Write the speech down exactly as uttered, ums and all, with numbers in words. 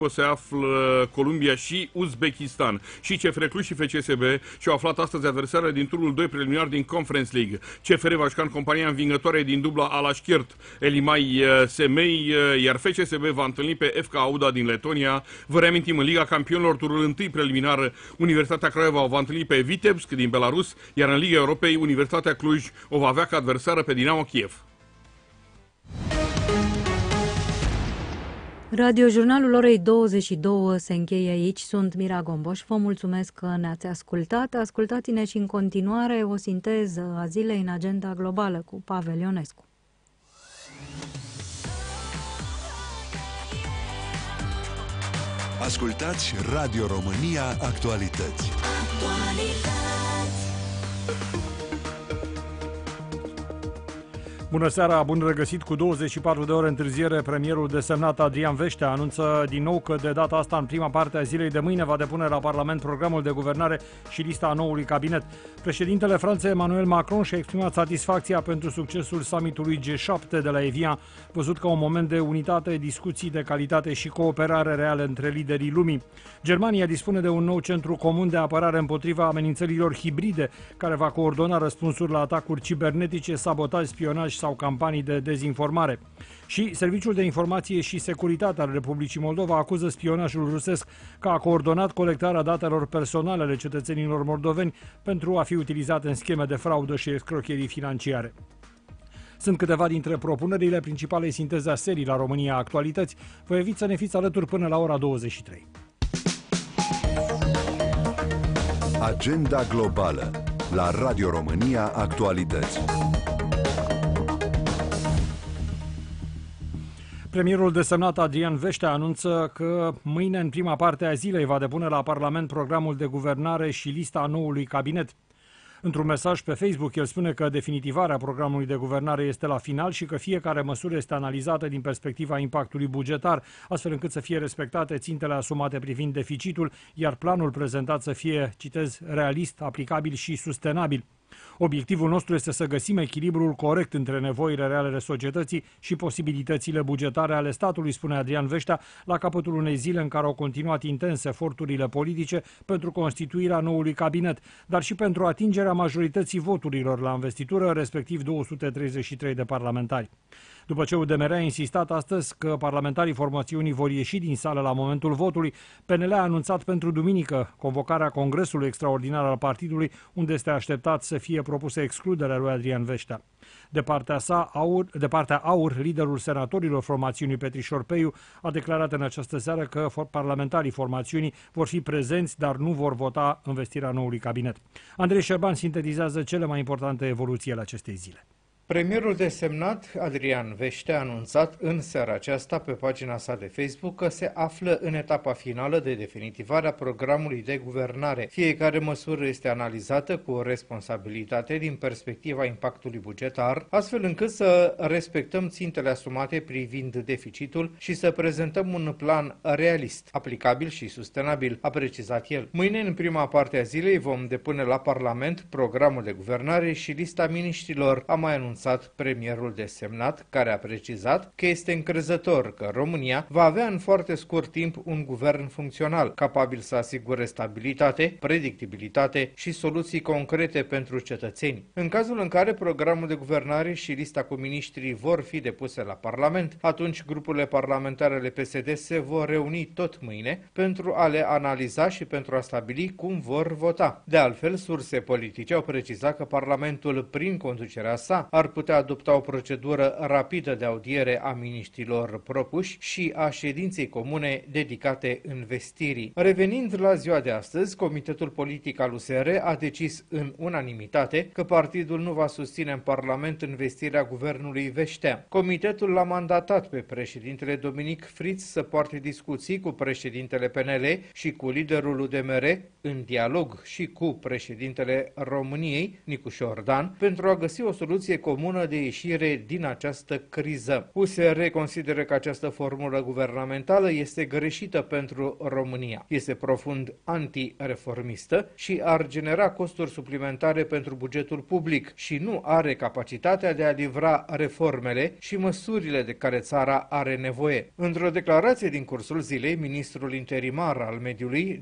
se află Columbia și Uzbekistan. Și C F R Cluj și F C S B și-au aflat astăzi adversarele din turul doi preliminar din Conference League. C F R va juca în compania învingătoare din dubla Alașchert, Elimai Semei, iar F C S B va întâlni pe F K Auda din Letonia. Vă reamintim, în Liga Campionilor, turul întâi preliminar, Universitatea Craiova o va întâlni pe Vitebsk din Belarus, iar în Liga Europei, Universitatea Cluj o va avea ca adversară pe Dinamo Kiev. Radiojurnalul orei douăzeci și două se încheie aici. Sunt Mira Gomboș. Vă mulțumesc că ne-ați ascultat. Ascultați-ne și în continuare o sinteză a zilei în agenda globală cu Pavel Ionescu. Ascultați Radio România Actualități. Actualități. Bună seara, bun regăsit. Cu douăzeci și patru de ore întârziere, premierul desemnat Adrian Veștea anunță din nou că de data asta, în prima parte a zilei de mâine, va depune la Parlament programul de guvernare și lista noului cabinet. Președintele Franței, Emmanuel Macron, și-a exprimat satisfacția pentru succesul summitului G șapte de la Evian, văzut ca un moment de unitate, discuții de calitate și cooperare reală între liderii lumii. Germania dispune de un nou centru comun de apărare împotriva amenințărilor hibride, care va coordona răspunsuri la atacuri cibernetice, sabotaj, spionaj sau campanii de dezinformare. Și Serviciul de Informație și Securitate al Republicii Moldova acuză spionajul rusesc că a coordonat colectarea datelor personale ale cetățenilor moldoveni pentru a fi utilizate în scheme de fraudă și escrocherii financiare. Sunt câteva dintre propunerile principale sinteze a serii la România Actualități. Vă invit să ne fiți alături până la ora douăzeci și trei. Agenda globală la Radio România Actualități. Premierul desemnat Adrian Veștea anunță că mâine, în prima parte a zilei, va depune la Parlament programul de guvernare și lista noului cabinet. Într-un mesaj pe Facebook, el spune că definitivarea programului de guvernare este la final și că fiecare măsură este analizată din perspectiva impactului bugetar, astfel încât să fie respectate țintele asumate privind deficitul, iar planul prezentat să fie, citez, realist, aplicabil și sustenabil. Obiectivul nostru este să găsim echilibrul corect între nevoile reale ale societății și posibilitățile bugetare ale statului, spune Adrian Veștea, la capătul unei zile în care au continuat intens eforturile politice pentru constituirea noului cabinet, dar și pentru atingerea majorității voturilor la investitură, respectiv două sute treizeci și trei de parlamentari. După ce U D M R a insistat astăzi că parlamentarii formațiunii vor ieși din sală la momentul votului, P N L a anunțat pentru duminică convocarea Congresului Extraordinar al partidului, unde este așteptat să fie propusă excluderea lui Adrian Veștea. De partea sa, Aur, de partea Aur, liderul senatorilor formațiunii Petrișor Peiu a declarat în această seară că parlamentarii formațiunii vor fi prezenți, dar nu vor vota învestirea noului cabinet. Andrei Șerban sintetizează cele mai importante evoluții ale acestei zile. Premierul desemnat, Adrian Veștea, a anunțat în seara aceasta pe pagina sa de Facebook că se află în etapa finală de definitivare a programului de guvernare. Fiecare măsură este analizată cu o responsabilitate din perspectiva impactului bugetar, astfel încât să respectăm țintele asumate privind deficitul și să prezentăm un plan realist, aplicabil și sustenabil, a precizat el. Mâine, în prima parte a zilei, vom depune la Parlament programul de guvernare și lista miniștrilor, a mai anunțat premierul desemnat, care a precizat că este încrezător că România va avea în foarte scurt timp un guvern funcțional, capabil să asigure stabilitate, predictibilitate și soluții concrete pentru cetățeni. În cazul în care programul de guvernare și lista cu miniștrii vor fi depuse la Parlament, atunci grupurile parlamentare ale P S D se vor reuni tot mâine pentru a le analiza și pentru a stabili cum vor vota. De altfel, surse politice au precizat că Parlamentul, prin conducerea sa, ar putea adopta o procedură rapidă de audiere a miniștrilor propuși și a ședinței comune dedicate investirii. Revenind la ziua de astăzi, Comitetul Politic al U S R a decis în unanimitate că partidul nu va susține în Parlament investirea guvernului Veștea. Comitetul l-a mandatat pe președintele Dominic Fritz să poarte discuții cu președintele P N L și cu liderul U D M R, în dialog și cu președintele României, Nicu Șordan, pentru a găsi o soluție comună comună de ieșire din această criză. U S R consideră că această formulă guvernamentală este greșită pentru România, este profund antireformistă și ar genera costuri suplimentare pentru bugetul public și nu are capacitatea de a livra reformele și măsurile de care țara are nevoie. Într-o declarație din cursul zilei, ministrul interimar al mediului,